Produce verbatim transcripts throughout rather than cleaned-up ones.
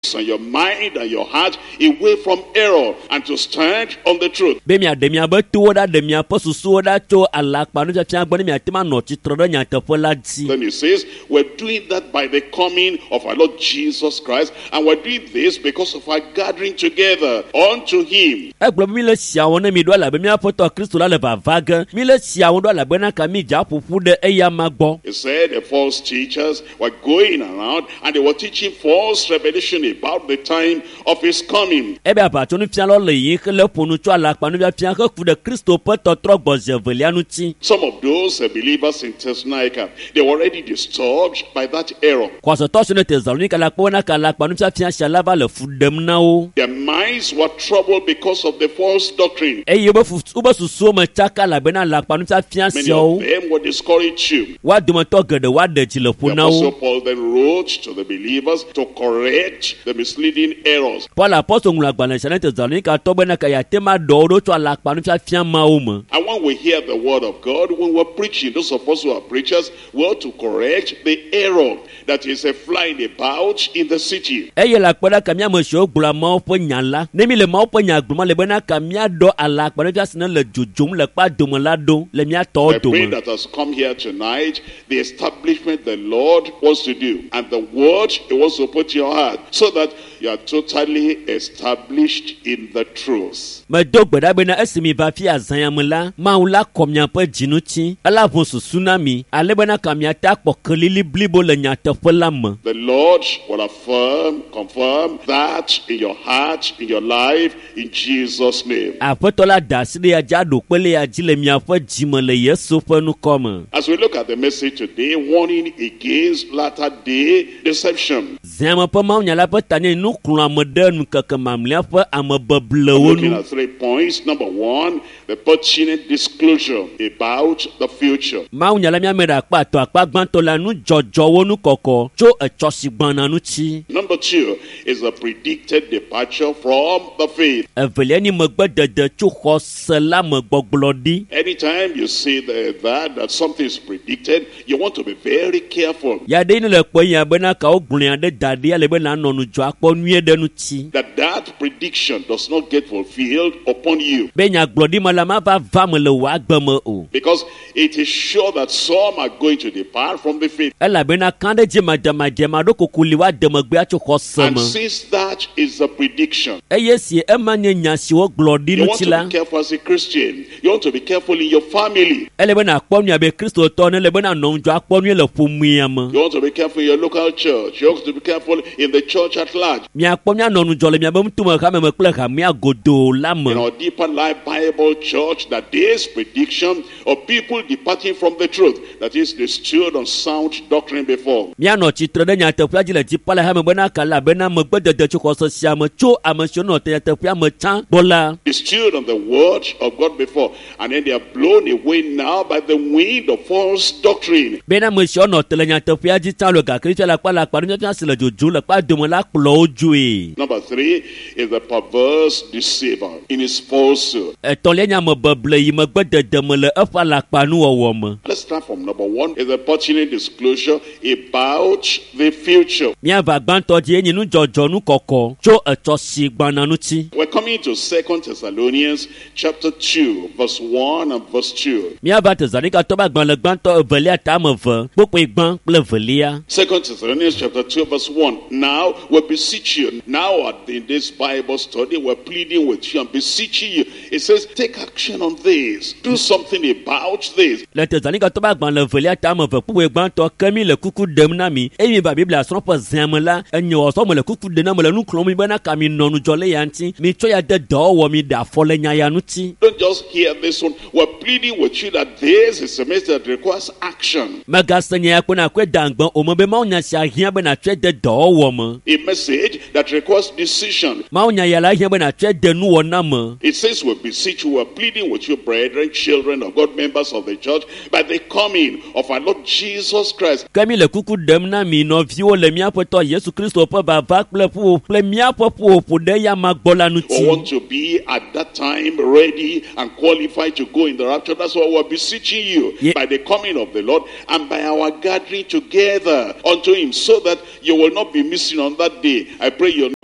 and your mind and your heart away from error and to stand on the truth. Be mi ademia be to da demia posusu da cho alakpa no tia gbon mi atima no chitro do nya tefo lati. Then he says, we're doing that by the coming of our Lord Jesus Christ, and we're doing this because of our gathering together unto him. E gbo mi le sia won mi do la be mi apoto Kristo la le ba vague mi le sia won do la be na ka mi ja pupu de eya magbo. He said the false teachers were going around and they were teaching false revelation about the time of his coming. Ebe abato nu fian lo le yin le ponu cho alakpa nu bia fian ko fu de Kristo pe totro gboze velianu ti. Some of those uh, believers in Thessalonica, they were already disturbed by that error. Kwaso to ne Thessalonica la po na ka alakpa nu fian shalaba le fu dem na o. Their minds were troubled because of the false doctrine. E ye be fu uba susu ma chaka la be na alakpa nu fian Many sio. of them were discouraged too. Wa do to gede wa de ti le fu The na Apostle o. Paul then wrote to the believers to correct the misleading errors. Paul apostle ngula gbana chane Thessalonica to be na ka ya tema do do to alakpa nu fian ma o mo. And when we hear the word of God, when we're preaching, those of us who are preachers, we ought to correct the error that is uh, flying about in the city. Eye la kpoda kamia mo sho gbula ma po nyala ne mi le ma po nya gbuma le bena kamia do ala kpoda jasna le jujum le pa dum la do le mia to I pray dum. that has come here tonight, the establishment the Lord wants to do, and the word he wants to put in your heart, so that you are totally established in the truth. Me do gbeda bena esimi ba fi azanyamla ma ula komnya pe jinuti ala bon su tsunami ale bena kamia ta pokelili blibo le nya te folam. The Lord will affirm, confirm that in your heart, in your life, in Jesus' name. Apotola dasiri ya jado pele ya jile mia fe jime le Yesu fe nu kome. As we look at the message today, warning against latter day deception. Zema pe ma nyala pe tane nu klu modern keke mamlia fe ame beble Looking wonu. at three points. Number one, the pertinent disclosure about the future. Ma nyala mia mera pa to apa gbanto la nu jojo wonu koko cho echosi gbana nu ti. Number two is the predicted departure from the faith. Evele ni megbe dede cho ho sela megboglodi. Anytime you see the, that, that something is predicted, you want to be very careful. Ya de ni le pe ya bena ka ogbun de dade ale be na nonu jo apo nue de nu ti. That that prediction does not get fulfilled upon you. Be nya glodi malama ba va me le wa gbeme o. Because it is sure that some are going to depart from the faith. Ela bena kande je madama je ma do kokuli wa de megbe acho ho And sema. since that is a prediction, Eye si e ma nye nya si wo glodi you nu want ti to la. be careful as a Christian. You want to be careful in your family. Ele bena akpo nu be Kristo to ne le bena non jo akpo nu le fomuam. You want to be careful in your local church. You want to be careful in the church at large. Mi akpo mi nonu jo le mi abem tuma ka me me kple ka mi agodo la In me. our Deeper Life Bible Church, that this prediction of people departing from the truth, that is, they stood on sound doctrine before. Mi ano chitre de nya te flaji le ji pala ha me bena kala bena me gbe dede chu ko so sia me cho amesio no te te fia me chan bola. They stood on the word of God before, and then they are blown away now by the wind of false doctrine. Bena me sio no te le nya te fia ji chan lo ga kristo la pa la pa nya se le jojo le pa do me la klo oju e. Number three is the perverse deceiver in his falsehood. E to le nya me beble yi me gbe dede me le e fa la pa nu wo me. Let's start from number one, is the pertinent disclosure about the future. Mi ava gbanto ji enyi nu jojo nu koko cho e to si gbana nu ti. We're coming to Second Thessalonians chapter two, verse one and verse two. Mi ava te zani ka to ba gban le gbanto velia ta me ve popo igban ple velia. Second Thessalonians chapter two, verse one. Now we beseech you. Now in this Bible study, we're pleading with you and beseeching you. It says, take action on this. Do something about this. Le te zani ka to ba gban le velia ta me ve popo igban to kemi le kuku dem na mi. E mi ba biblia so po zem la enyo so me le kuku de na me le nu klo mi bana ka mi nonu jole yanti. Mi cho ya de do wo mi da fo le nya ya nu ti. Don't just hear this one. We're pleading with you that this is a message that requires action. Mega senya ko na kwe dangban o mo be ma onya sia hia be na twe de do wo mo. A message that requires decision. Ma onya ya la hia be na twe de nu wo na mo. It says we beseech you, we're pleading with you, brethren, children of God, members of the church, by the coming of our Lord Jesus Christ. Kemi le kuku dem na mi no vi o le mi apoto Yesu Kristo po ba va ple pu ple mi apopo po de ya magbola nu We ti. want to be at that time ready and qualified to go in the rapture. That's why we're beseeching you Yeah. by the coming of the Lord and by our gathering together unto him, so that you will not be missing on that day. I pray you'll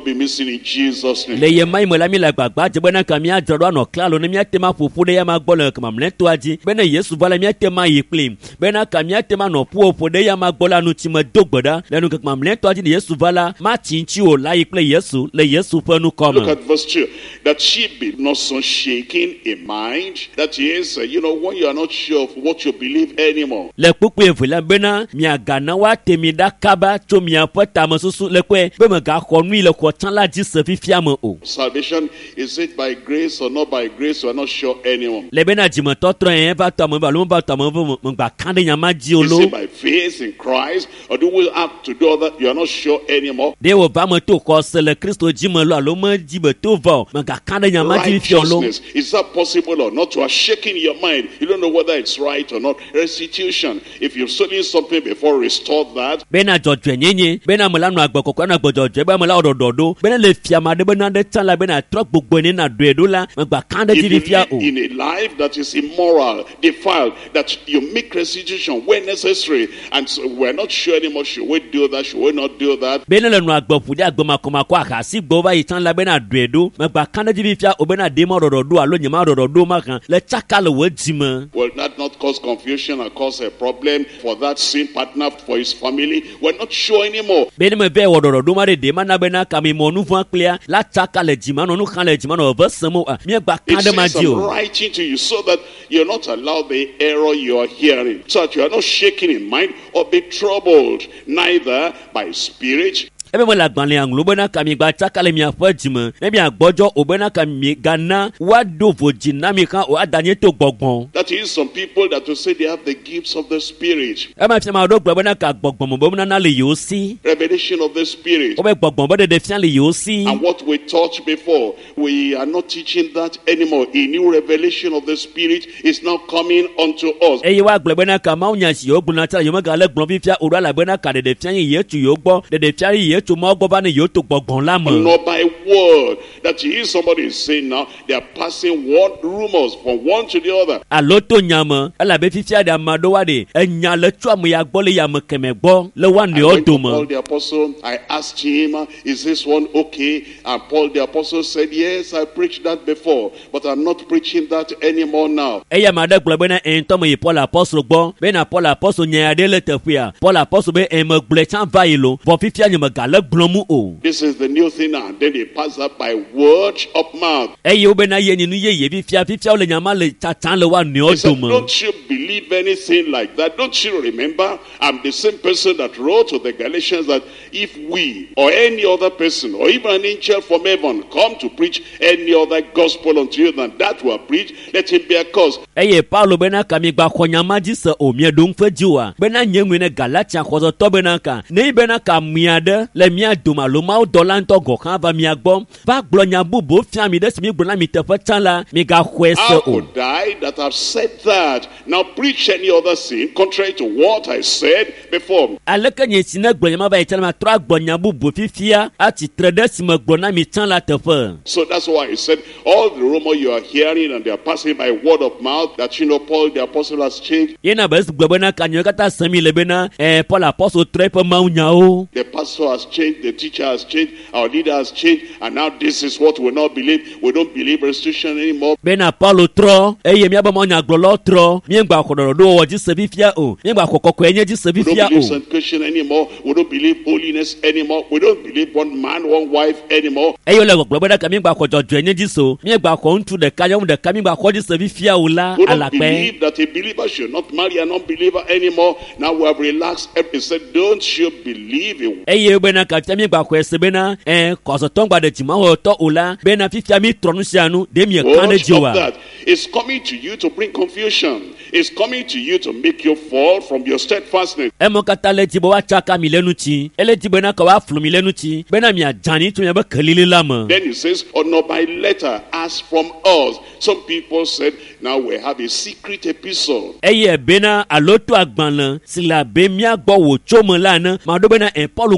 be missing in Jesus' name. Le ye mai mo la mi la gbagba je bena ka mi a joro no klalo ne mi atema fufu de ya ma gbo le kama mleto aji bena Yesu vala mi atema yiplim bena ka mi atema no puopo de ya ma gbo la nu ti mo dogboda lenu kama mleto aji Yesu vala ma chinchi o la yiple Yesu le Yesu panu koma. Look at verse two. That she be not so shaken in mind. That is, uh, you know, when you are not sure of what you believe anymore. Le pupu evula bena mi agana wa temi da kaba to mi apota masusu le kwe be me ga khonu le ko tan la ji se fifia mo o. Salvation, is it by grace or not by grace? We are not sure anymore. Le bena ji mo to tron en ba to mo ba lo ba to mo mo gba kan de nyama ji Is olo. it by faith in Christ or do we have to do that? You are not sure anymore. De wo ba mo to ko se le Kristo ji mo lo lo mo ji be to vo mo ga kan de nyama ji fi olo. Righteousness, is that possible or not? You are shaking your mind. You don't know whether it's right or not. Restitution. If you've stolen something before, restore that. Bena jojo nyenye bena mo la no agbokoko na gbojojo be mo la odododo bena le fi amade bena de tan la bena trok gbogbo ni na do edo la mo gba kan de If ji you fi fia live o. in a life that is immoral, defiled, that you make restitution when necessary, and so we're not sure anymore, should we do that, should we not do that? Bena le no agbofu de agbomako ko akasi gbo ba itan la bena do edo mo gba kan de ji fi fia o bena de mo odododo alo nyama odododo ma kan le chakale wo ji mo. Will that not cause confusion and cause a problem for that same partner, for his family? We're not sure anymore. Bena me be odododo ma de de ma na bena ka mi mo nu fun clear la chakale ji ma no nu kan le ji ma no ve samo mi gba It kan de ma says ji I'm o. writing to you so that you're not allowed the error you are hearing, so that you are not shaken in mind or be troubled, neither by spirit. Ebe mo la gbanle anglo bena ka mi gba chakale mi afo ji mo e mi agbojo o bena ka mi gana wa do voji na mi kan o adanye to gbogbon. That is, some people that will say they have the gifts of the Spirit, E ma fi ma do gbo bena ka gbogbon mo bo na le yo si. revelation of the Spirit. O be gbogbon bo de de fian le yo si. And what we taught before, we are not teaching that anymore. A new revelation of the Spirit is now coming unto us. E ye wa gbo bena ka ma unya si yo gbona ta yo ma ga le gbon fi fia o ra la bena ka de de fian ye tu yo gbo de de fian ye tu mo gbo ba ni yo to gbogbon la mo. Not by word. That is, somebody is saying now, they are passing one rumors from one to the other. Alo to nyama ala be fi fia da ma do wa de enya le tu amu ya gbo le ya mo keme gbo le wa ni I o went do to mo. Paul the Apostle. I asked him, is this one okay? And Paul the Apostle said, yes, I preached that before, but I'm not preaching that anymore now. Eya ma de gbo bena en to mo yi Paul apostle gbo bena Paul apostle nya de le te fia Paul apostle be en mo gble chan va yilo bo fi fia nyama ga le gblomu o. This is the new thing now. Then they pass that by word of mouth. Eye o bena ye ni nu ye ye fi fia fi fia o le nyama le cha chan le wa ni o He said, do mo. don't you believe anything like that? Don't you remember? I'm the same person that wrote to the Galatians that if we or any other person or even an angel from heaven come to preach any other gospel unto you than that we are preached, let him be accursed. Eye Paulo bena ka mi gba ko nyama ji se o mi do nfe ji wa bena nyenwe ne Galatia ko to bena ka ne bena ka mia de le mia do ma lo ma o do lan to go kan va mi agbo va glo nya bubo fia mi de si mi gbo na mi te fa chan la mi ga khwe se How o. could I that have said that now preach any other sin contrary to what I said before? Aleke nye si ne gbo nyama ba itela ma tra gbo nya bubo fifia ati trede si me gbo na mi chan la te fa. So that's why he said all the rumor you are hearing and they are passing by word of mouth that you know Paul the Apostle has changed. Ye na ba si gbo bena ka nyo kata sami le bena eh Paul apostle trepe ma unya o. The pastor has changed, the teacher has changed, our leader has changed, and now this is what we not believe. We don't believe restitution anymore. Bena Paulo tro eye mi aba mo nya gbo lo tro mi gba kodoro do wo ji se fifia o mi gba kokoko enye ji se We don't fifia believe o. sanctification anymore. We don't believe holiness anymore. We don't believe one man, one wife anymore. Eyo le gbo bena ka mi gba ko jojo enye ji so mi gba ko ntu de ka yom de ka mi gba ko ji se fifia o la We don't ala pe. believe that a believer should not marry an unbeliever anymore. Now we have relaxed. He said, don't you believe it? Eye bena ka mi gba ko ese bena eh ko so ton gba de ti ma ho to o la bena fifia mi tronu si anu de mi e kan de What ji of wa. that? It's coming to you to bring confusion. It's coming to you to make you fall from your steadfastness. E mo kata le ti bo wa chaka mi lenu ti ele ti bena ka wa flu mi lenu ti bena mi ajani tu me be kelile la mo. Then he says, or not by letter, as from us. Some people said, now we have a secret epistle. Eye bena aloto agbanlan sila be mi agbo wo chomo lana ma do bena en Paul ngla agbanlan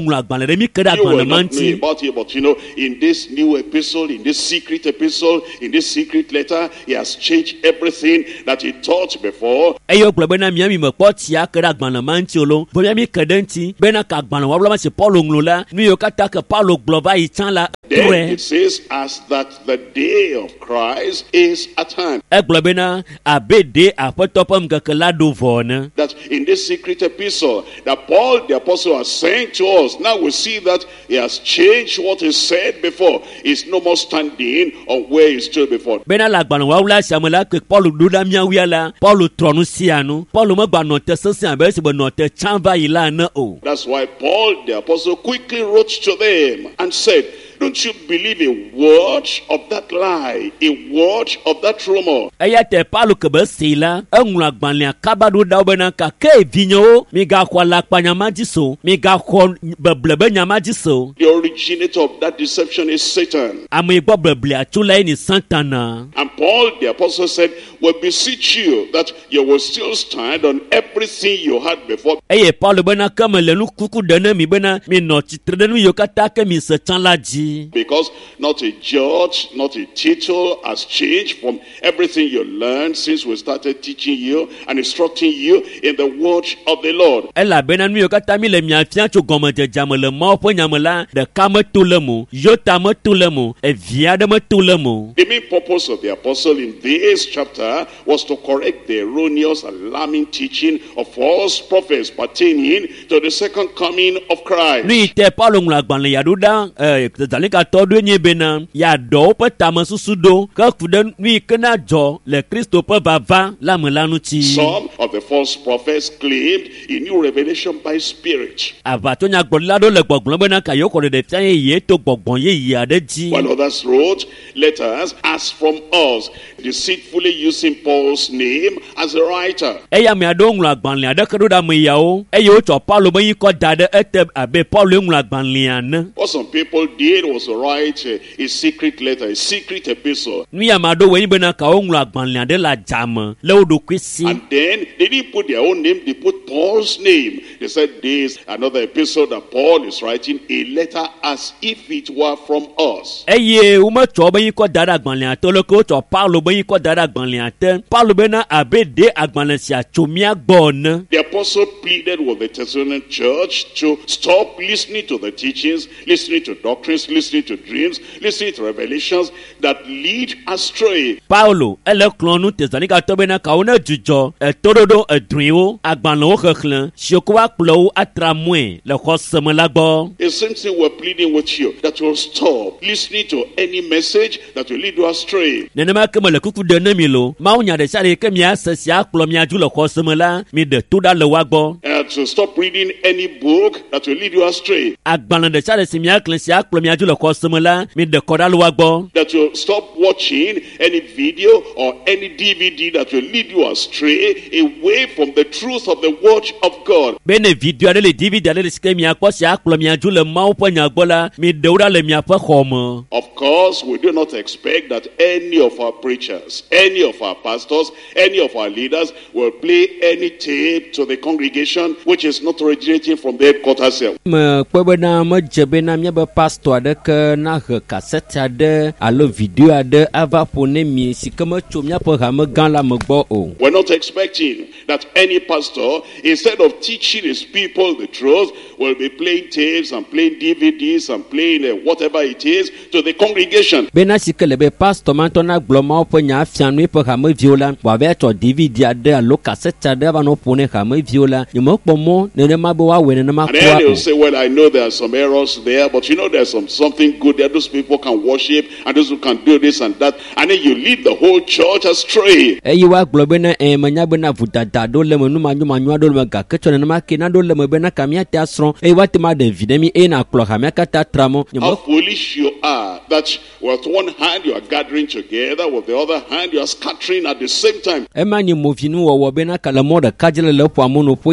agbalẽ ɖe mi ke ɖe You agbalẽ were ma not knowing ŋuti. about it, but you know, in this new epistle, in this secret epistle, in this secret letter, he has changed everything that he taught before. Eye wogblɔ bena mía mi mekpɔ tia ke ɖe agbalẽ ma ŋuti o lo. Bo mía mi ke ɖe ŋuti bena ke agbalẽ wɔwɔ ma si Paulo ŋlɔ la, nu yiwo katã ke Paulo gblɔ va yi tsã la Then trɔe. it says, as that the day of Christ is at hand. Egblɔ bena abe ɖe aƒetɔ ƒe ŋkeke la ɖo vɔ ne. That in this secret epistle that Paul the apostle has sent to us, now we see that he has changed what he said before. He's no more standing on where he stood before. Bena le agbalẽ wɔwɔ la sia me la ke Paulo ɖo ɖa míawia la, Paulo trɔ nu sia nu. Paulo megba nɔ te sesẽ abe esi be nɔ te tsã va yi la ene o. That's why Paul the apostle quickly wrote to them and said, don't you believe a word of that lie, a word of that rumor. Eya te Paulo ke be si la, eŋlɔ agbalẽa kaba ɖo ɖa wo bena kake vinyewo, migaxɔ alakpanyama dzi so, migaxɔ beble be nyama dzi so. The originator of that deception is Satan. Ame yi gbɔ bleblea tso lae ni Satana. And Paul the apostle said, we beseech you that you will still stand on everything you had before. Eye Paulo bena ke me le nu kuku ɖe ne mi bena minɔ tsitre ɖe nu yiwo katã ke mi se tsã la dzi. Because not a judge, not a title has changed from everything you learned since we started teaching you and instructing you in the word of the Lord. Elabena nu yiwo katã mi le miafia tso gɔmedzedzea me le Mawu ƒe nya me la, ɖeka meto le mo, Yota meto le mo, evi aɖe meto le mo. The main purpose of the apostle in this chapter was to correct the erroneous, alarming teaching of false prophets pertaining to the second coming of Christ. Nu yi te Paulo ŋlɔ agbalẽ ya ɖo ɖa eh, zãlikatɔ ɖoe nye bena yeaɖɔ woƒe tamesusu ɖo ke ku ɖe nu yi ke na dzɔ le Kristo ƒe vava la me la ŋuti. Some of the false prophets claimed a new revelation by spirit, Aʋatsonyagblɔɖila ɖewo le gbɔgblɔm bena ka yewo xɔ ɖeɖefia yeye to gbɔgbɔ yeye aɖe dzi. while others wrote letters as from us, deceitfully using Paul's name as a writer. Eya ame aɖewo ŋlɔ agbalẽ aɖe ke ɖo ɖe ame yawo eye wotsɔ Paulo be yi kɔ da ɖe ete abe Paulo ŋlɔ agbalẽa ne. What some people did was to write a, a secret letter, a secret epistle. Nu ya ame aɖewo nye bena ka wo ŋlɔ agbalẽa ɖe le adzame le wo ɖokui si. And then they didn't put their own name, they put Paul's name. They said this, another epistle that Paul is writing, a letter as if it were from us. Eye wometsɔ be yi kɔ da ɖe agbalẽa te le ke wotsɔ Paulo be yi kɔ da ɖe agbalẽa te. Paulo bena abe ɖe agbalẽ sia tso mía gbɔ ene. The apostle pleaded with the Thessalonian church to stop listening to the teachings, listening to doctrines, listening to dreams, listening to revelations that lead astray. Paulo ele kplɔ nu Tesalonikeatɔ bena kawo ne dzudzɔ etoɖoɖo edrɔ̃ewo agbalẽwo xexlẽ siwo ke woakplɔ wo atra mɔe le xɔse me la gbɔ. The same thing we're pleading with you, that you'll stop listening to any message that will lead you astray. Nenema ke mele kuku ɖe ne mi lo. Mawu nya ɖe sia ɖe ke miase si akplɔ mia dzi le xɔse me la, mi ɖe to ɖa le wa gbɔ. And to stop reading any book that will lead you astray. Agbalẽ ɖe sia ɖe si miaklẽ si akplɔ mia dzi le xɔse me la, mi ɖe kɔ ɖa le wa gbɔ. That you'll stop watching any video or any D V D that will lead you astray away from the truth of the word of God. Bene video aɖe le D V D aɖe le si ke miakpɔ si akplɔ mia dzi le Mawu ƒe nya gbɔ la, mi ɖe wo ɖa le miaƒe xɔ me. Of course, we do not expect that any of our preachers, any of our pastors, any of our leaders will play any tape to the congregation which is not originating from the headquarters here. Mekpɔ bena medze bena míabe pastor aɖeke nahe kasete aɖe alo video aɖe ava ƒo ne mi si ke metso míaƒe hame gã la me gbɔ o. We're not expecting that any pastor, instead of teaching his people the truth, will be playing tapes and playing D V Ds and playing uh, whatever it is to the congregation. Bena si ke le be pastor mantɔ na gblɔ Mawu ƒe nya afia nu eƒe hameviwo la, wòava tsɔ D V D aɖe alo kasete aɖe ava nɔ ƒo ne hameviwo la, nyemekpɔ mɔ nenema be woawɔe nenema And then kpɔa they'll o. say, well, I know there are some errors there, but you know there's some something good there. Those people can worship and those who can do this and that. And then you lead the whole church astray. Eye woagblɔ bena ɛ menya bena vodada aɖewo le me numanyomanyo aɖewo le me gake tsɔ nenema ke na aɖewo le me bena ka míate asrɔ̃ eye woate ma ɖe vi ɖe mi eye nakplɔ hamea katã tra mɔ. How foolish you are that with one hand you are gathering together, with the other hand you are scattering at the same time. Ema nye movinu wɔwɔ bena ka le mɔ ɖeka dzi le le ƒoa mo no ƒo ye mɔ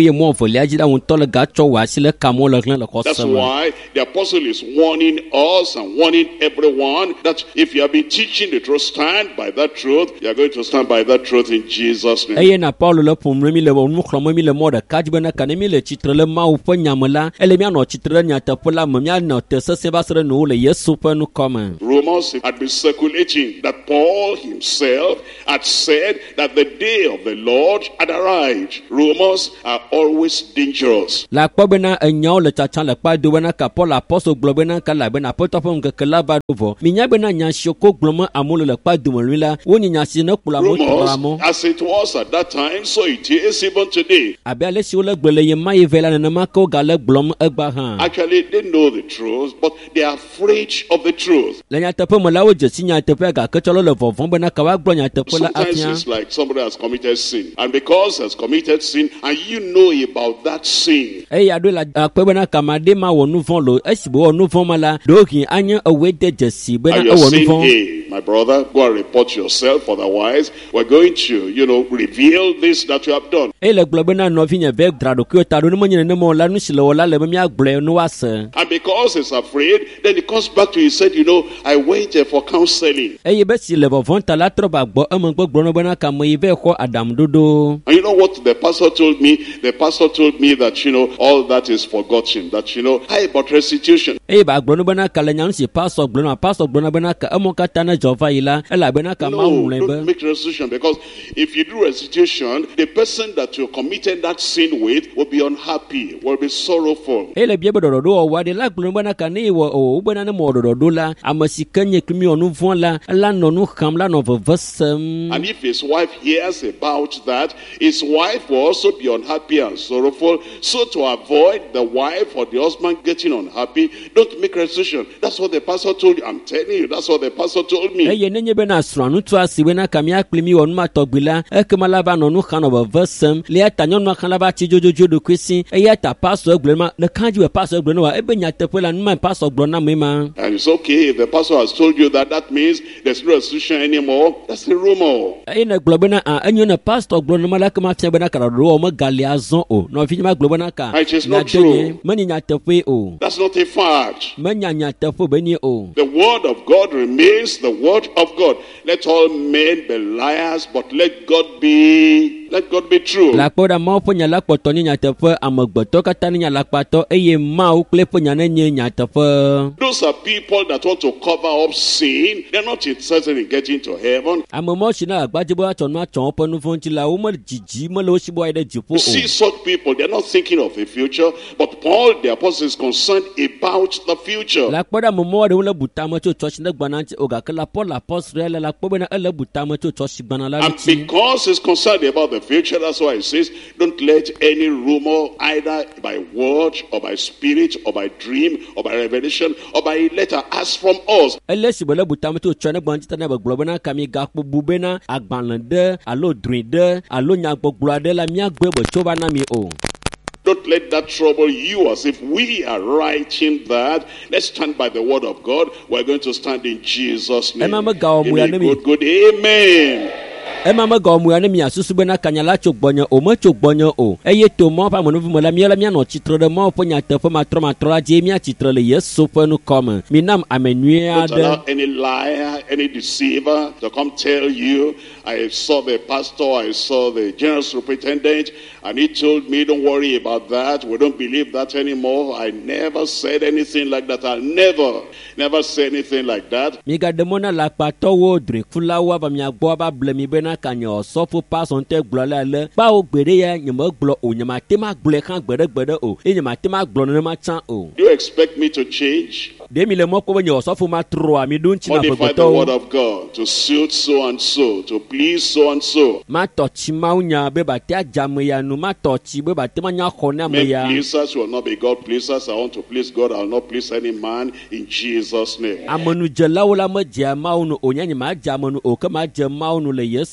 evelia dzi la ŋutɔ le gatsɔ wɔ asi le kamo le hlẽ le xɔ That's se me. why the apostle is warning us and warning everyone that if you have been teaching the truth, stand by that truth. You are going to stand by that truth in Jesus' name. Eye na Paulo le ƒom ɖe mi le nu xlɔm mi le mɔ ɖeka dzi bena ka ne mi le tsitre le Mawu ƒe nya me la, ele mianɔ tsitre ɖe nyateƒe la me, mianɔ te sesẽ va se ɖe nuwo le Yesu ƒe nukɔme. Rumors had been circulating that Paul himself had said that the day of the Lord had arrived. Rumors are always dangerous. La kpɔ bena enyawo le tsatsam le kpa do bena ka Paul apɔstol gblɔ bena ka elabena Aƒetɔ ƒe ŋkeke la va ɖo vɔ. Minya bena nya siwo ko gblɔm amewo le le kpa dome lui la, wonye nya si ne kplɔ amewo tɔ amewo. Rumors, as it was at that time, so it is even today. Abe ale si wole gblɔ le ye ma ye ve la nenema ke wogale gblɔm egba hã. Actually, they know the truth, but they are afraid of the truth. Le nyateƒe me la wo dze si nyateƒe gake tsɔ le vɔvɔm bena ka wa gblɔ nyateƒe la Sometimes afia. it's like somebody has committed sin, and because has committed sin, and you know about that sin, Eye aɖo le akpe bena kama ɖe ma wɔ nu vɔ lo, esi be wɔ nu vɔ ma la, ɖohi anye ewoe de dzesi bena and you're ewɔ nu saying, vɔ. hey, my brother, go and report yourself, otherwise we're going to, you know, reveal this that you have done. Eye le gblɔ bena nɔvinye ve dra ɖokuiwo ta ɖo ne menye nenema o la, nu si le wɔ la le be miagblɔe ne woase. And because he's afraid, then he comes back to you, he said, you know, I waited for counseling. Eye be si le vɔvɔm ta la trɔ ba gbɔ emegbe gblɔ ne bena kame yi ve xɔ aɖaŋuɖoɖo. And you know what the pastor told me? The pastor told me that, you know, all that is forgotten. That, you know, how about restitution? Eye ba gblɔ ne bena ka le nya nu si pastor gblɔ na pastor gblɔ ne bena ka emɔ katã ne dzɔ va yi la, elabena ka No, Mawu ŋlɔe don't be. make restitution, because if you do restitution, the person that you committed that sin with will be unhappy, will be sorrowful. Eye le bia be ɖɔɖɔɖo wɔwɔ aɖe la gblɔ ne bena ka ne wɔ o wobena ne mɔ ɖɔɖɔɖo la, ame si ke nye krimi wɔ nu vɔ la, la nɔ nu xam la nɔ veve sem. And if his wife hears about that, his wife will also be unhappy and sorrowful. So to avoid the wife or the husband getting unhappy, don't make restitution. That's what the pastor told you. I'm telling you, that's what the pastor told me. Eye nenye bena srɔ̃ nutu asi bena ka miakpli mi wɔ nu ma tɔgbi la, ekema la va nɔ nu xam nɔ veve sem, lia ta nyɔnua xam la va tsi dzodzodzo ɖokui si, eya ta pastor gblɔ ma, le kan dzi be pastor gblɔ ne wa, ebe nyateƒe la nu ma pastor gblɔ na me ma. And it's okay if the pastor has told you that, that means there's no restitution anymore. That's the rumor. Eye ne gblɔ bena a enyo ne pastor gblɔ ne ma la kema fia bena ka ɖɔɖɔ wɔ megali azɔ o, nɔvi ma gblɔ bena ka. It is not nyadenye, true. menye nyateƒe o, That's not a fact. menya nyateƒe benye o. The word of God remains the word of God. Let all men be liars, but let God be, let God be true. La kpɔ ɖa Mawu ƒe nya la kpɔtɔ nye nyateƒe, amegbetɔ katã ne nya la kpatɔ, eye Mawu kple ƒe nya ne nye nyateƒe. Those are people that want to cover up sin. They're not interested in getting to heaven. Ame mawo si na agbadze be woatsɔ nu atsɔ woƒe nu vɔ ŋuti la, wome dzidzi mele wo si be woayi ɖe dziƒo You see o. such people, they're not thinking of the future, but Paul the apostle is concerned about the future. La kpɔ ɖa ame mawo ɖewo le butame tso tsɔsi ne gbana ŋuti o, gake la Paul apɔstol la la kpɔ bena ele butame tso tsɔsi gbana la And ŋuti. because he's concerned about the future, that's why he says, don't let any rumor, either by word or by spirit or by dream or by revelation or by letter, as from us. Ele si be le butame tso tsɔ ne gbana ŋuti ta ne be gblɔ bena ka mi gakpɔ bu bena agbalẽ ɖe alo drĩ ɖe alo nyagbɔgblɔ aɖe la miagbe be tso va na mi o. Don't let that trouble you, as if we are writing that. Let's stand by the word of God. We're going to stand in Jesus' name. Ema megawɔ mu ya ne mi. Good, good, amen. Ema megawɔ mu ya ne mi asusu bena kanya la tso gbɔnye o, metso gbɔnye o. Eye to Mawu ƒe amenuvu me la, mía la míanɔ tsitre ɖe Mawu ƒe nyateƒe matrɔmatrɔ la dzi, míatsitre le Yesu ƒe nukɔme. Minam ame nyui Don't aɖe. allow any liar, any deceiver to come tell you, I saw the pastor, I saw the general superintendent, and he told me, don't worry about that. We don't believe that anymore. I never said anything like that. I'll never, never say anything like that. Migaɖe mɔ na le akpatɔwo, drikulawo ava mia gbɔ ava ble mi bena ka nye ɔsɔfo pastor ŋutɔ gblɔ la le. Bawo gbeɖe ya nye megblɔ o, nye mate ma gblɔe hã gbeɖe gbeɖe o, eye nye mate ma gblɔ nenema tsã o. Do you expect me to change? Ɖe mi le mɔ kpɔ be nye ɔsɔfo ma trɔ ami ɖo ŋuti na Modify the word aƒegbetɔwo. of God to suit so and so, to please so and so. Ma tɔ tsi Mawu nya be bate adze ame ya nu, ma tɔ tsi be bate ma nya xɔ ne ame Men ya. pleasers will not be God pleasers. I want to please God. I will not please any man in Jesus' name. Amenudzelawo la medze Mawu nu o, nye nye ma dze ame nu o, ke ma dze Mawu nu le Yesu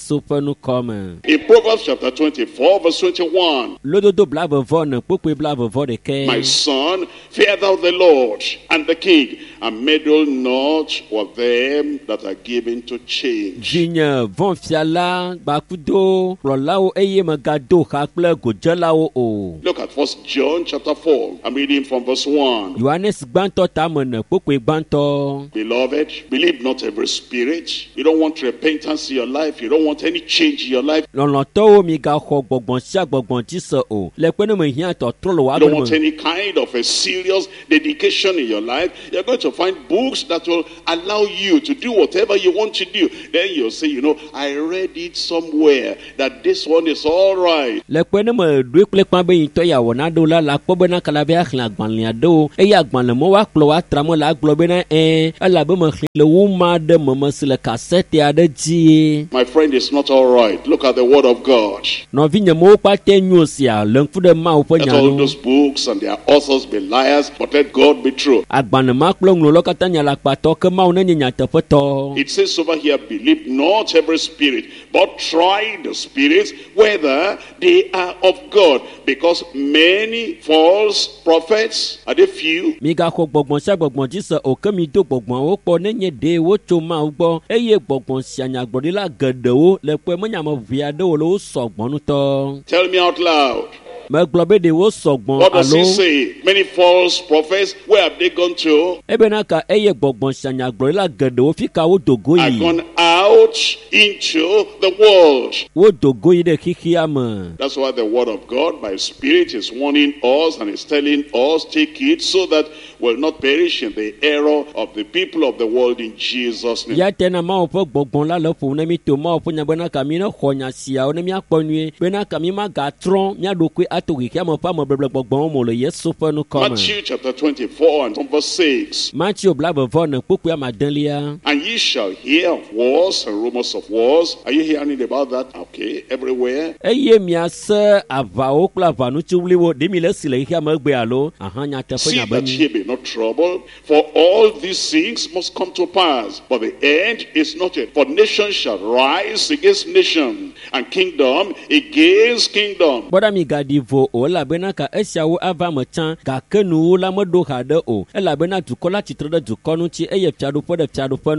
Yesu ƒe nukɔme. In Proverbs chapter twenty-four, verse twenty-one. Lododo blavevɔ ne kpokpoe blavevɔ ɖeke. My son, fear thou the Lord and the king, and meddle not with them that are given to change. Vinye vɔn fiala gbakudo kplɔlawo eye megado xa kple godzelawo o. Look at First John chapter four. I'm reading from verse one. Yohanes gbãtɔ tame ne kpokpoe gbãtɔ. Beloved, believe not every spirit. You don't want repentance in your life. You don't want any change in your life. Lɔlɔtɔwo mi gaxɔ gbɔgbɔn sia gbɔgbɔn dzi se o. Le kpe ne me hiã tɔtrɔ le You woabe don't want me. any kind of a serious dedication in your life. You're going to find books that will allow you to do whatever you want to do. Then you'll say, you know, I read it somewhere that this one is all right. Le kpe ne me ɖoe kple kpã be ŋutɔ ya wɔna ɖo la la kpɔ bena kalabe axlẽ agbalẽa ɖewo eye agbalẽ me woakplɔ woatra me le agblɔ bena ɛɛ elabe mexlẽ le wo ma ɖe me me si le kasete aɖe dzi. My friend, it's not all right. Look at the word of God. Nɔvinye mewo kpata nyo sia le ŋku ɖe Mawu ƒe Let nya all ŋu. those books and their authors be liars, but let God be true. Agbalẽ ma kple ŋlɔlawo katã nya le akpatɔ ke Mawu nenye nyateƒetɔ. It says over here, believe not every spirit, but try the spirits whether they are of God, because many false prophets, are they few? Migaxɔ gbɔgbɔn sia gbɔgbɔn dzi se o ke mi do gbɔgbɔnwo kpɔ nenye ɖe wotso Mawu gbɔ eye gbɔgbɔn sia nyagblɔɖila geɖewo le kpe menyameʋui aɖewo le wo sɔgbɔ nutɔ. Tell me out loud. Megblɔ be ɖe wo sɔgbɔ What does he alo say? Many false prophets, where have they gone to? ebena ka eye gbɔgbɔn sia nyagblɔɖila geɖewo fi ka wodo go Are yi. gone out into the world. Wodo go yi ɖe xixia me. That's why the word of God by Spirit is warning us and is telling us, take it so that we'll not perish in the error of the people of the world in Jesus' name. Ya tena Mawu ƒe gbɔgbɔn la le ƒom ne mi to Mawu ƒe nya bena ka mi ne xɔ nya siawo ne miakpɔ nyuie bena ka mi magatrɔ mia ɖokui ato xixia me ƒe ameblebble gbɔgbɔwo me le Yesu ƒe nukɔme. Matthew chapter twenty-four and from verse six. Matthew blavevɔ ne kpokpoe amadelia. And ye shall hear of wars and rumors of wars. Are you hearing about that? Okay, everywhere. Eye miase aʋawo kple aʋanutsiwliwo ɖe mi le si le xixia me gbe alo aha nyateƒe See that nyabenyi. ye be not troubled, for all these things must come to pass, but the end is not yet. For nation shall rise against nation, and kingdom against kingdom. Bɔɖa mi gaɖi vo o elabena ka esiawo ava me tsã gake nuwo la meɖo xa ɖe o elabena dukɔ la tsitre ɖe dukɔ ŋuti eye fiaɖuƒe ɖe fiaɖuƒe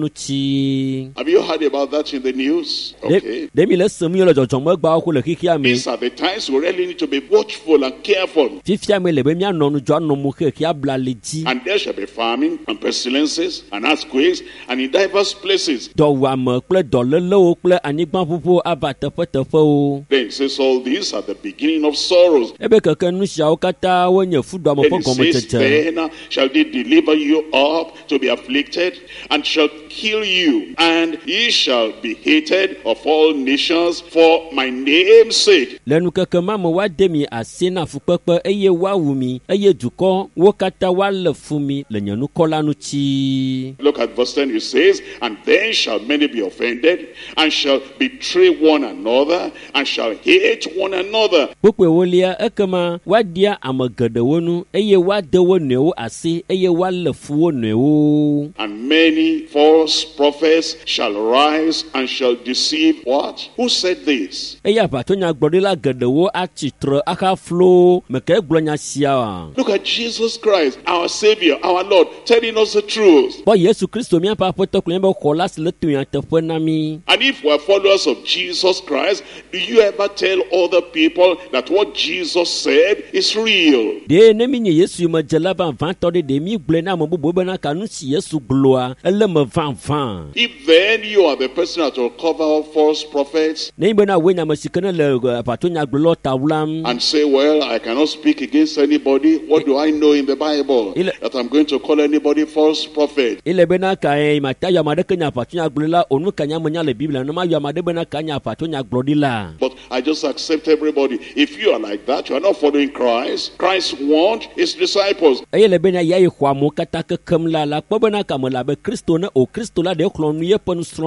ŋuti. Have you heard about that in the news? Okay. Ɖe mi le sem yɔ le dzɔdzɔm egbawo ko le xixia me. These are the times we really need to be watchful and careful. Fifia me le be mianɔ nudzɔ anɔ mu xexia bla le dzi. And there shall be famine and pestilences and earthquakes and in diverse places. Dɔwuame kple dɔlélewo kple anyigba ƒuƒo ava teƒeteƒewo. Then it says all these are the beginning of sorrows. Ebe keke nu siawo katã wonye fuɖuame Then ƒe it says, gɔmedzedze. then shall they deliver you up to be afflicted, and shall kill you, and ye shall be hated of all nations for my name's sake. Le nukeke ma me woade mi asi na fukpekpe eye woawu mi eye dukɔ wo katã woalé fu mi le nye nukɔ la ŋuti. Look at verse ten, it says, and then shall many be offended, and shall betray one another, and shall hate one another. Kpokpoe wolia ekema woadia ame geɖewo nu eye woade wo nɔewo asi eye woalé fu wo nɔewo. And many false prophets shall rise and shall deceive what? Who said this? Eye aʋatsonyagblɔɖila geɖewo atsitre axaflo meke gblɔ nya sia. Look at Jesus Christ, our Savior, our Lord, telling us the truth. Bɔ Yesu Kristo míaƒe aƒetɔ kple míaƒe xɔ la si le to nyateƒe na mi. And if we are followers of Jesus Christ, do you ever tell other people that what Jesus said is real? Ɖe ne mi nye Yesu yomedzela vavãtɔ ɖe ɖe mi gblɔe na ame bubuwo bena ka nu si Yesu gblɔa ele me vavã. If then you are the person that will cover up false prophets Ne bena woe nye ame si ke ne le aʋatsonyagblɔlawo ta wlam. and say, well, I cannot speak against anybody. What do I know in the Bible Ile- that I'm going to call anybody false prophet? Ele bena ka e mata yɔ ame aɖeke nye aʋatsonyagblɔla o nu ka nya menya le Biblia ne ma yɔ ame aɖe bena ka nye aʋatsonyagblɔɖila. But I just accept everybody. If you are like that, you are not following Christ. Christ warned his disciples. Eye le bena ya yi xɔ amewo katã kekem la la kpɔ bena ka me la be Kristo ne o Kristo la ɖe xlɔ̃ nu yeƒe nusrɔ̃lawo. And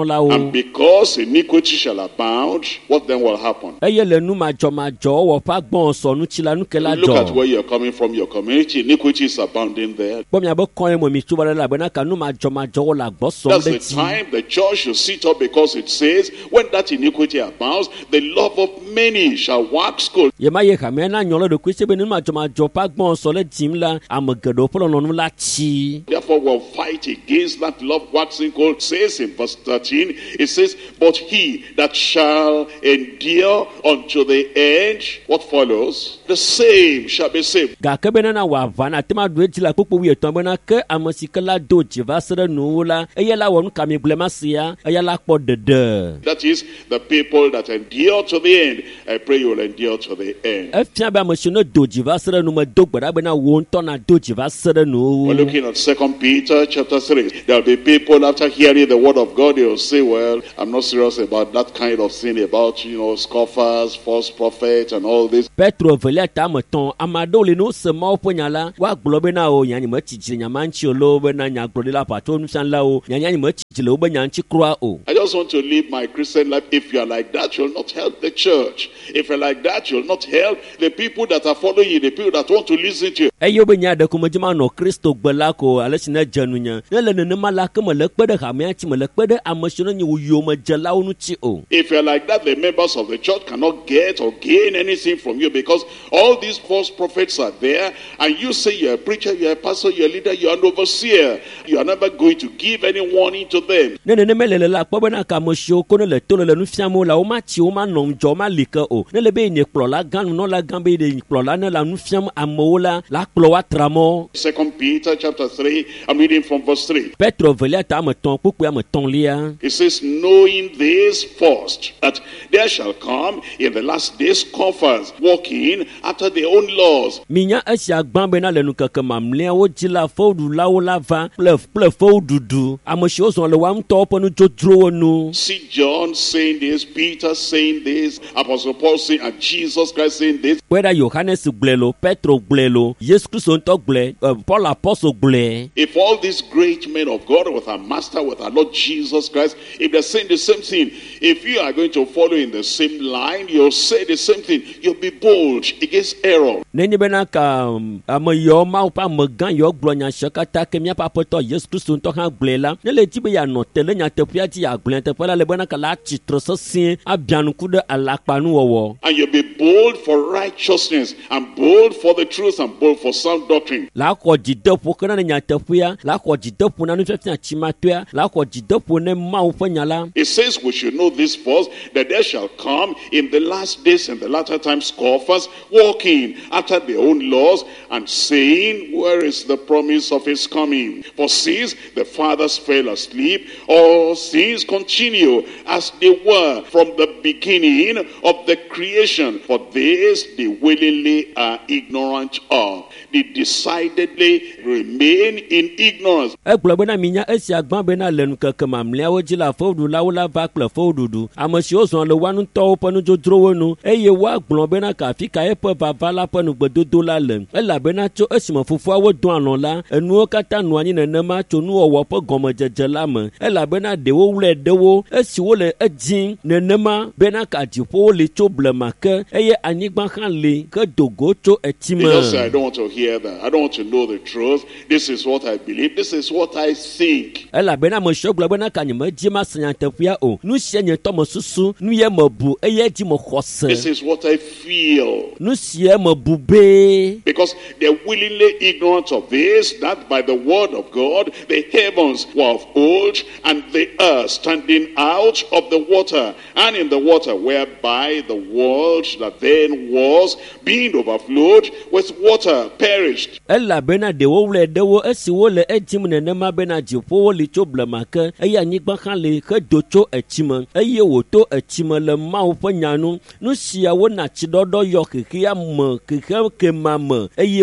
And because iniquity shall abound, what then will happen? eye le nu madzɔmadzɔ wɔ ƒe agbɔn sɔnu tsi la nu ke la Look at dzɔ. where you're coming from, your community. Iniquity is abounding there. Kpɔ miabe kɔn ye mo mi tso ba ɖe la bena ka nu madzɔmadzɔ wɔ le agbɔ sɔm That's ɖe the dzi. time the church should sit up, because it says, when that iniquity abounds, the love of many shall wax cold. Yema ye xamea na nyɔ le ɖokui se be nu madzɔmadzɔ ƒe agbɔn sɔ le dzim la ame geɖewo ƒe lɔlɔ̃nu la tsi. Therefore, we'll fight against that love waxing cold. It says in verse thirteen, it says, but he that shall endure unto the end, what follows? The same shall be saved. Gake bena na wòava na te ma ɖo edzi le kpokpo wuietɔ̃ bena ke ame si ke la do dzi va se ɖe nuwo la eya la wɔ nu kami gblẽ ma sia eya la kpɔ ɖeɖe. That is the people that endure to the end. I pray you will endure to the end. Efia be ame siwo ne do dzi va se ɖe nu me do gbe ɖa bena wo ŋutɔ na do dzi va se ɖe nuwo. We're looking at Second Peter chapter three. There'll be people after hearing the word of God, they'll say, well, I'm not serious about that kind of thing, about, you know, scoffers, false prophets and all this. Petro velia tame tɔn ame aɖewo le no se mawo ƒe nya la woagblɔ bena o nya me tsi dzi nyama ŋuti o lo bena nyagblɔɖila ƒato nufialawo nya nya me tsi dzi le wobe nya ŋuti kura o. I just want to live my Christian life. If you are like that, you'll not help the church. If you're like that, you'll not help the people that are following you, the people that want to listen to you. Eyo be nya ɖe ko me dzi ma nɔ Kristo gbe la ko ale si ne dze nunye ne le nenema la ke me le kpe ɖe hamea ŋuti me le kpe ɖe ame siwo ne nye wo yiwo me dzelawo ŋuti o. If you're like that, the members of the church cannot get or gain anything from you, because all these false prophets are there, and you say you're a preacher, you're a pastor, you're a leader, you're an overseer. You are never going to give any warning to them. Ne nenema le le la kpɔ bena ka ame siwo ko ne le to le le nu fiam wo la wo ma tsi wo ma nɔ ŋdzɔ ma li ke o. Ne le be nye kplɔla gã nunɔla gã be nye kplɔla ne la nu fiam amewo la la kplɔ wa tra mɔ. Second Peter chapter three, I'm reading from verse three. Petro velia ta ame tɔn kpukpu ame tɔ̃lia. It says, knowing this first, that there shall come in the last days scoffers, walking after their own laws. Minya esia gbã bena le nukeke mamlɛawo dzi la fewuɖulawo la va kple kple fewuɖuɖu ame siwo zɔ le wa ŋutɔwo ƒe nudzodzrowo nu. See John saying this, Peter saying this, Apostle Paul saying, and Jesus Christ saying this. Kpe ɖa Yohanes gblɔe lo, Petro gblɔe lo, Yesu Kristo ŋutɔ gblɔe, uh, Paul apɔstol gblɔe. If all these great men of God with our Master, with our Lord Jesus Christ, if they're saying the same thing, if you are going to follow in the same line, you'll say the same thing. You'll be bold against error. Nenye bena ka um, ame yiwo mawo ƒe amegã yiwo gblɔ nya sia katã ke míaƒe aƒetɔ Yesu Kristo ŋutɔ hã gblɔe la, ne le dzi be yeanɔ te le nyateƒea dzi yeagblɔ nyateƒe la le bena ka la atsitre sesĩe abiã nuku ɖe alakpanuwɔwɔ. And you'll be bold for righteousness, and bold for the truth, and bold for sound doctrine. La xɔ dzideƒo ke na ne nyateƒea, la xɔ dzideƒo na nufiafia tsimatoea, la xɔ dzideƒo ne Mawu ƒe nya la. It says we should know this first, that there shall come in the last days and the latter times scoffers, walking after their own laws, and saying, where is the promise of his coming? For since the fathers fell asleep, all things continue as they were from the beginning of the creation. For this they willingly are ignorant of. They decidedly remain in ignorance. Egblɔ bena minya esia gbã bena le nukeke mamlɛawo dzi la fewuɖulawo la va kple fewuɖuɖu. Ame siwo zɔ le wa ŋutɔwo ƒe nudzrodzrowo nu eye woagblɔ bena kafi ka eƒe vava la ƒe nugbedodo la le. Elabena tso esime fofoawo do alɔ̃ la, enuwo katã nɔ anyi nenema tso nuwɔwɔ ƒe gɔmedzedze la me. Elabena ɖewo wlɛ ɖe wo esiwo le edzim nenema bena ka dziƒowo li tso blema ke eye anyigba hã li ke dogo tso etsi me. They just say, I don't want to hear that. I don't want to know the truth. This is what I believe. This is what I think. Elabena ame siwo gblɔ bena ka nye medzi ma se nyateƒea o. Nu sia nye tɔ me susu, nu ye me bu eye dzi me xɔ se. This is what I feel. Nu sia me bu bee. Because they're willingly ignorant of this, that by the word of God, the heavens were of old, and the earth standing out of the water, and in the water, whereby the world that then was, being overflowed with water, perished. Elabena ɖewo wlɛ ɖe wo esiwo le edzim nenema bena dziƒowo li tso blema ke eye anyigba hã li hedo tso etsi me eye wòto etsi me le Mawu ƒe nya nu. Nu siawo na tsiɖɔɖɔ yɔ xexea me xexe kema me eye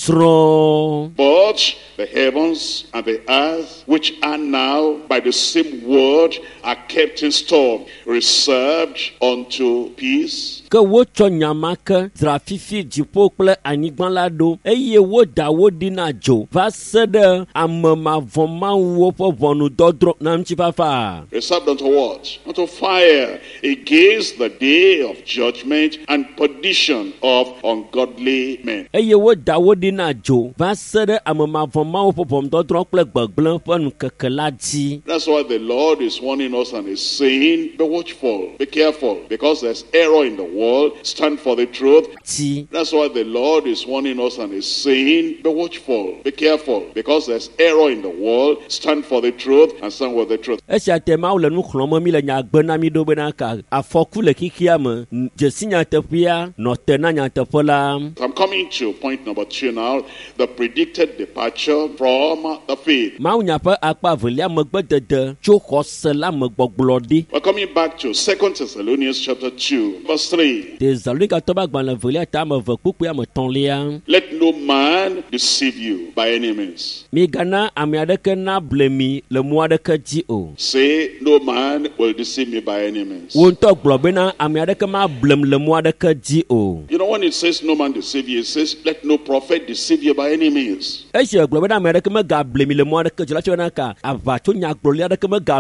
wòtsrɔ̃. But the heavens and the earth, which are now by the same word, are kept in store, reserved unto peace ke wotsɔ nyama ke dzra fifi dziƒo kple anyigba la ɖo eye woda wo ɖi na dzo va se ɖe ame mavɔmawuwo ƒe ʋɔnudɔdrɔ̃ na ŋutifafa. Reserved unto what? Unto fire against the day of judgment and perdition of ungodly men. Eye woda wo ɖi na dzo va se ɖe ame mavɔmawo ƒe ʋɔnudɔdrɔ̃ kple gbegblẽ ƒe ŋkeke la dzi. That's why the Lord is warning us and is saying, be watchful, be careful, because there's error in the world, stand for the truth. That's why the Lord is warning us and is saying, be watchful, be careful, because there's error in the world, stand for the truth and stand with the truth. Esia te mawu le nu xlɔm mi le nyagbe na mi ɖo bena ka afɔku le xixia me dzesi nyateƒea nɔ te na nyateƒe la. I'm coming to point number two now, the predicted departure from the faith. Mawu nya ƒe akpa velia megbedede tso xɔse la me gbɔgblɔ ɖi. We're coming back to Second Thessalonians chapter two, verse three. Tesalonikatɔ ƒe agbalẽ velia ta ame ve kpukpui ame tɔ̃lia. Let no man deceive you by any means. Migana ame aɖeke na ble mi le mu aɖeke dzi o. Say, no man will deceive me by any means. Wo ŋutɔ gblɔ bena ame aɖeke ma blem le mu aɖeke dzi o. You know, when it says no man deceive you, it says let no prophet deceive you by any means. Esi gblɔ bena ame aɖeke mega ble mi le mu aɖeke dzi la tso bena ka aʋatso nyagblɔli aɖeke mega